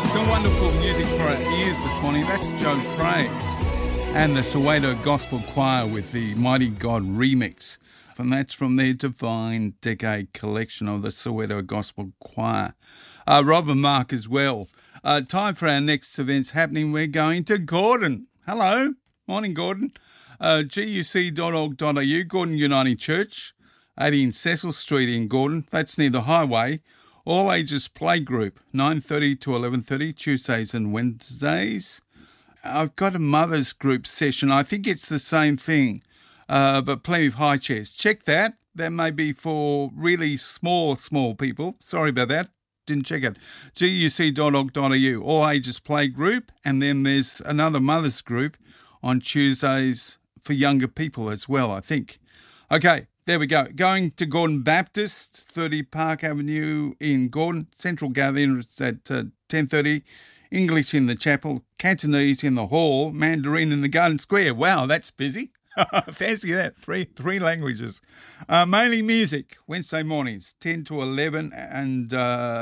Some wonderful music for our ears this morning. That's Joe Fraze and the Soweto Gospel Choir with the Mighty God remix. And that's from their Divine Decade collection of the Soweto Gospel Choir. Rob and Mark as well. Time for our next events happening. We're going to Gordon. Hello. Morning, Gordon. guc.org.au, Gordon Uniting Church, 18 Cecil Street in Gordon. That's near the highway. All ages playgroup, 9:30 to 11:30, Tuesdays and Wednesdays. I've got a mother's group session. I think it's the same thing, but plenty of high chairs. Check that. That may be for really small people. Sorry about that. Didn't check it. guc.org.au, all ages playgroup. And then there's another mother's group on Tuesdays for younger people as well, I think. Okay. There we go. Going to Gordon Baptist, 30 Park Avenue in Gordon. Central gathering at 10:30. English in the chapel, Cantonese in the hall, Mandarin in the Garden Square. Wow, that's busy. Fancy that. Three languages. Mainly music, Wednesday mornings, 10 to 11. And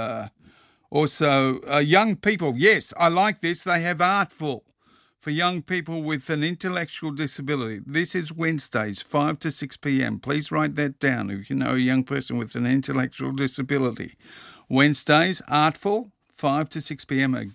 also young people. Yes, I like this. They have Artful for young people with an intellectual disability. This is Wednesdays, 5 to 6 p.m. Please write that down if you know a young person with an intellectual disability. Wednesdays, Artful, 5 to 6 p.m. at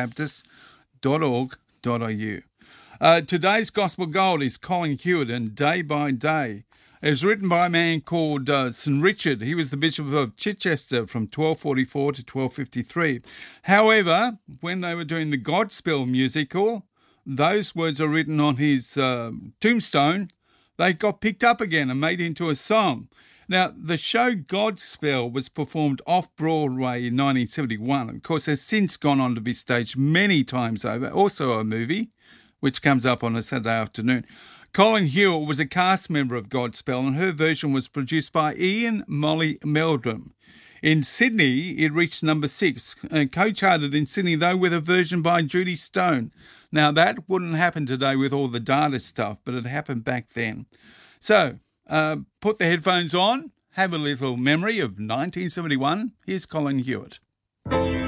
gordonbaptist.org.au. Today's Gospel Gold is Colin Hewitt and Day by Day. It was written by a man called St. Richard. He was the Bishop of Chichester from 1244 to 1253. However, when they were doing the Godspell musical, those words are written on his tombstone. They got picked up again and made into a song. Now, the show Godspell was performed off-Broadway in 1971. Of course, has since gone on to be staged many times over. Also a movie, which comes up on a Saturday afternoon. Colin Hewitt was a cast member of Godspell, and her version was produced by Ian Molly Meldrum. In Sydney, it reached number 6, and co-charted in Sydney, though, with a version by Judy Stone. Now, that wouldn't happen today with all the data stuff, but it happened back then. So, put the headphones on, have a little memory of 1971. Here's Colin Hewitt.